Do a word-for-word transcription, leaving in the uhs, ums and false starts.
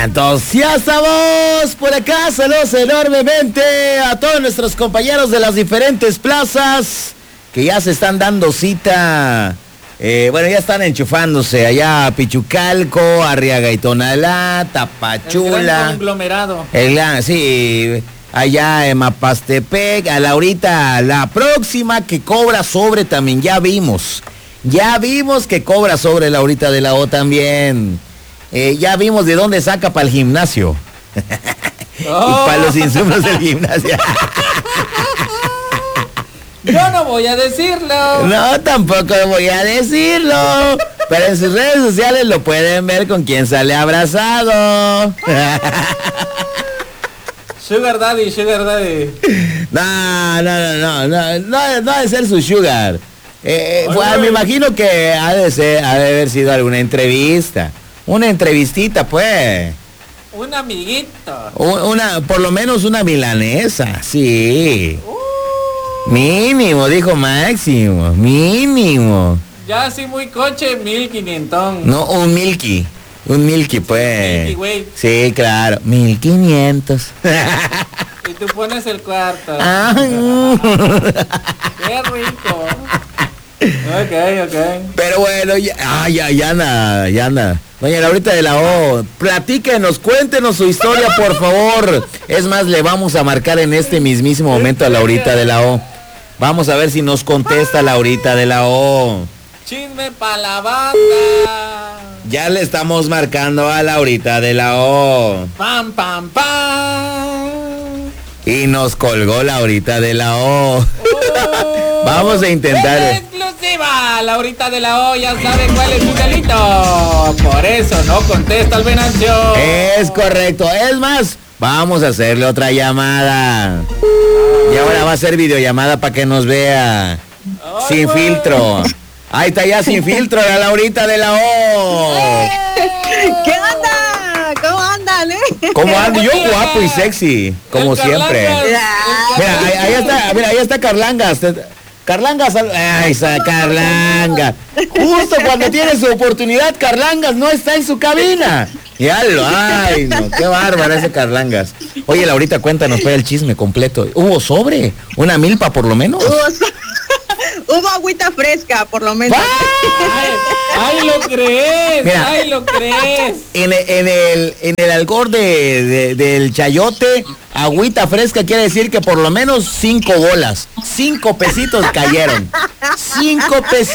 Entonces ya estamos por acá, saludos enormemente a todos nuestros compañeros de las diferentes plazas que ya se están dando cita, eh, bueno, ya están enchufándose allá a Pichucalco, Arriaga y Tonalá, Tapachula. El gran conglomerado. El gran, sí, allá en Mapastepec, a Laurita, la próxima que cobra sobre también, ya vimos, ya vimos que cobra sobre Laurita de la O también. Eh, ya vimos de dónde saca para el gimnasio. Oh. Y para los insumos del gimnasio. Yo no voy a decirlo. No, tampoco voy a decirlo. Pero en sus redes sociales lo pueden ver con quien sale abrazado. Sugar Daddy, Sugar Daddy. No, no, no, no, no, no, no ha de ser su sugar. Eh, pues, me imagino que ha de ser, ha de haber sido alguna entrevista. Una entrevistita, pues. Un amiguito. Una, por lo menos una milanesa, sí. Uh. Mínimo, dijo Máximo, mínimo. Ya así muy coche, mil quinientón. No, un milky, un milky, pues. Milky Way. Sí, claro, mil quinientos. Y tú pones el cuarto. Ah. Qué rico. Ok, ok. Pero bueno, ya, ah, ya, ya anda, ya anda. Doña Laurita de la O, platíquenos, cuéntenos su historia, por favor. Es más, le vamos a marcar en este mismísimo momento a Laurita de la O. Vamos a ver si nos contesta Laurita de la O. Chisme pa' la banda. Ya le estamos marcando a Laurita de la O. Pam, pam, pam. Y nos colgó Laurita de la O. Oh. Vamos a intentar. Exclusiva, Laurita de la O ya sabe cuál es su delito. Por eso no contesta al Venancio. Es correcto. Es más, vamos a hacerle otra llamada. Y ahora va a ser videollamada para que nos vea. Oh, sin oh. filtro. Ahí está ya sin filtro la Laurita de la O. ¿Qué onda? ¿Cómo andan, eh? ¿Cómo ando? Yo guapo y sexy, como siempre. Mira, ahí, ahí está, mira, ahí está Carlangas. Carlangas, ay, esa Carlanga. Justo cuando tiene su oportunidad, Carlangas no está en su cabina. Ya lo, ay, no, qué bárbara ese Carlangas. Oye, Laurita, cuéntanos, pues, el chisme completo. ¿Hubo sobre? ¿Una milpa por lo menos? Hubo, so Hubo agüita fresca, por lo menos. ¡Ay, ay lo crees! Mira, ¡ay, lo crees! En, en, el, en el algor de, de, del chayote, agüita fresca quiere decir que por lo menos cinco bolas. Cinco pesitos cayeron. Cinco pesitos.